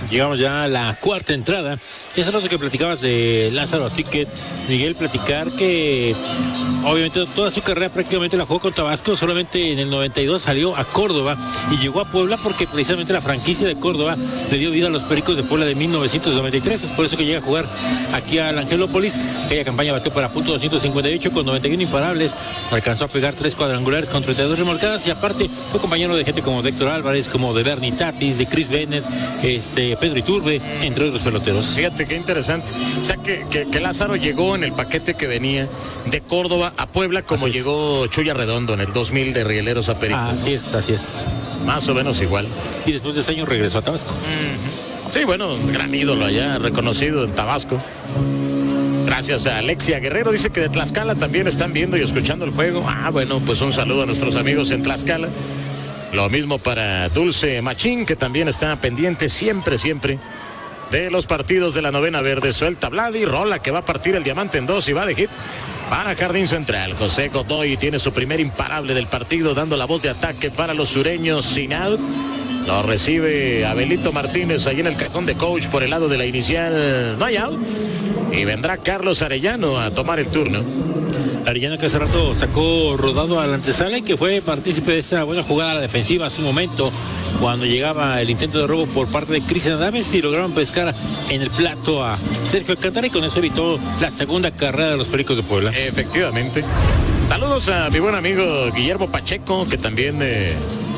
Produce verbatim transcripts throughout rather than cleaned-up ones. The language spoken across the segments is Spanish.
Llegamos ya a la cuarta entrada. Es lo que platicabas de Lázaro Ticket, Miguel, platicar que obviamente toda su carrera prácticamente la jugó con Tabasco, solamente en el noventa y dos salió a Córdoba y llegó a Puebla porque precisamente la franquicia de Córdoba le dio vida a los Pericos de Puebla de mil novecientos noventa y tres, es por eso que llega a jugar aquí al Angelópolis. Aquella campaña batió para punto doscientos cincuenta y ocho con noventa y uno imparables, alcanzó a pegar tres cuadrangulares con treinta y dos remolcadas y aparte fue compañero de gente como de Héctor Álvarez, como de Bernie Tatis, de Chris Bennett, este, Pedro Iturbe, entre otros peloteros. Fíjate qué interesante, o sea que, que, que Lázaro llegó en el paquete que venía de Córdoba a Puebla, como llegó Chuya Redondo en el dos mil de Rieleros a Pericos. Así es, así es. Más o menos igual. Y después de ese año regresó a Tabasco. Mm-hmm. Sí, bueno, gran ídolo allá, reconocido en Tabasco. Gracias a Alexia Guerrero, dice que de Tlaxcala también están viendo y escuchando el juego. Ah, bueno, pues un saludo a nuestros amigos en Tlaxcala. Lo mismo para Dulce Machín, que también está pendiente siempre, siempre de los partidos de la novena verde. Suelta Vladi, rola que va a partir el diamante en dos y va de hit para Jardín Central. José Godoy tiene su primer imparable del partido, dando la voz de ataque para los sureños sin out. Lo recibe Abelito Martínez ahí en el cajón de coach por el lado de la inicial. No hay out. Y vendrá Carlos Arellano a tomar el turno. Arellano, que hace rato sacó rodado a la antesala y que fue partícipe de esa buena jugada a la defensiva hace un momento cuando llegaba el intento de robo por parte de Cristian Adames y lograron pescar en el plato a Sergio Alcántara y con eso evitó la segunda carrera de los Pericos de Puebla. Efectivamente. Saludos a mi buen amigo Guillermo Pacheco, que también eh,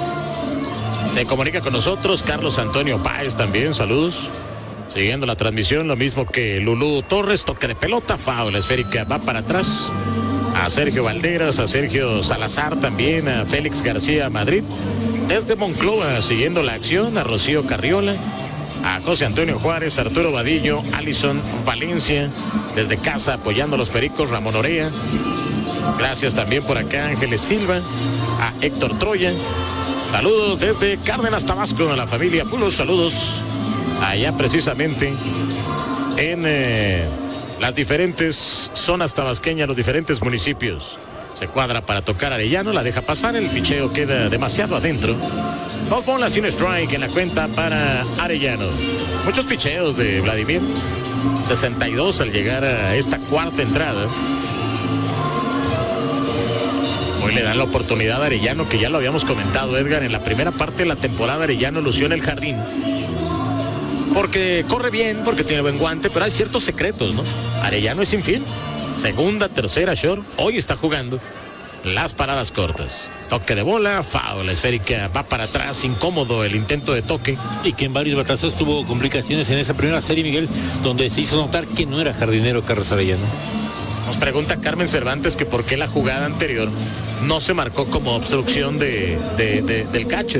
se comunica con nosotros. Carlos Antonio Páez también, saludos. Siguiendo la transmisión, lo mismo que Lulú Torres, toque de pelota, foul, la esférica va para atrás. A Sergio Valderas, a Sergio Salazar también, a Félix García Madrid. Desde Monclova, siguiendo la acción, a Rocío Carriola, a José Antonio Juárez, Arturo Vadillo, Alison Valencia, desde casa apoyando a los Pericos, Ramón Orea. Gracias también por acá, Ángeles Silva, a Héctor Troya. Saludos desde Cárdenas, Tabasco, a la familia Pulos, saludos. Allá precisamente en eh, las diferentes zonas tabasqueñas, los diferentes municipios. Se cuadra para tocar Arellano, la deja pasar, el picheo queda demasiado adentro. Dos bolas y un strike en la cuenta para Arellano. Muchos picheos de Vladimir. sesenta y dos al llegar a esta cuarta entrada. Hoy le dan la oportunidad a Arellano, que ya lo habíamos comentado, Edgar, en la primera parte de la temporada Arellano lució en el jardín. Porque corre bien, porque tiene buen guante, pero hay ciertos secretos, ¿no? Arellano es infiel. Segunda, tercera, short. Hoy está jugando las paradas cortas. Toque de bola, foul, la esférica va para atrás, incómodo el intento de toque. Y que en varios batazos tuvo complicaciones en esa primera serie, Miguel, donde se hizo notar que no era jardinero Carlos Arellano. Nos pregunta Carmen Cervantes que por qué la jugada anterior no se marcó como obstrucción de, de, de, del catcher.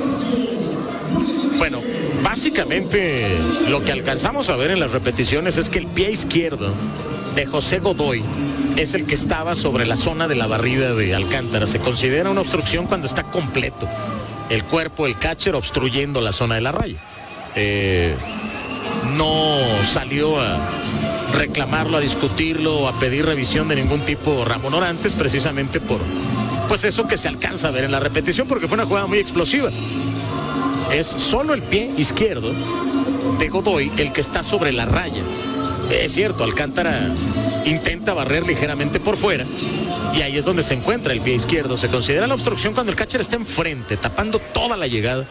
Bueno, básicamente lo que alcanzamos a ver en las repeticiones es que el pie izquierdo de José Godoy es el que estaba sobre la zona de la barrida de Alcántara. Se considera una obstrucción cuando está completo el cuerpo, el catcher obstruyendo la zona de la raya. Eh, no salió a reclamarlo, a discutirlo, a pedir revisión de ningún tipo Ramón Orantes, precisamente por pues eso que se alcanza a ver en la repetición, porque fue una jugada muy explosiva. Es solo el pie izquierdo de Godoy el que está sobre la raya. Es cierto, Alcántara intenta barrer ligeramente por fuera y ahí es donde se encuentra el pie izquierdo. Se considera la obstrucción cuando el catcher está enfrente, tapando toda la llegada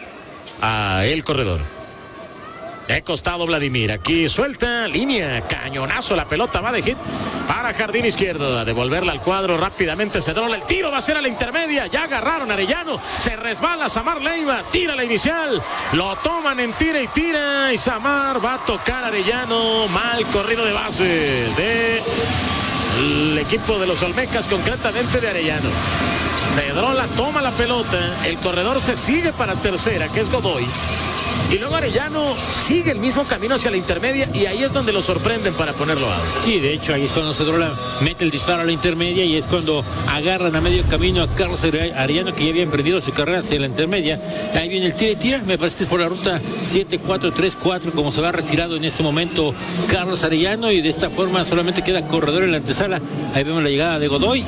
a el corredor. De costado Vladimir, aquí suelta, línea, cañonazo, la pelota va de hit para jardín izquierdo, a devolverla al cuadro rápidamente, se drola el tiro, va a ser a la intermedia, ya agarraron a Arellano, se resbala Samar Leiva, tira la inicial, lo toman en tira y tira, y Samar va a tocar a Arellano, mal corrido de bases de el equipo de los Olmecas, concretamente de Arellano. Cedrola toma la pelota, el corredor se sigue para tercera, que es Godoy. Y luego Arellano sigue el mismo camino hacia la intermedia y ahí es donde lo sorprenden para ponerlo out. Sí, de hecho ahí es cuando Cedrola mete el disparo a la intermedia y es cuando agarran a medio camino a Carlos Arellano, que ya había emprendido su carrera hacia la intermedia. Ahí viene el tira y tira, me parece que es por la ruta siete cuatro tres cuatro como se va retirado en este momento Carlos Arellano, y de esta forma solamente queda corredor en la antesala. Ahí vemos la llegada de Godoy.